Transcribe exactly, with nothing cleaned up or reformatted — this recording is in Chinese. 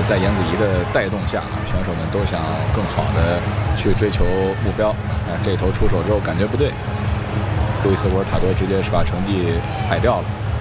在颜子怡的带动下，选手们都想更好的去追求目标。啊，这头出手之后感觉不对，路易斯·博尔塔多直接是把成绩踩掉了。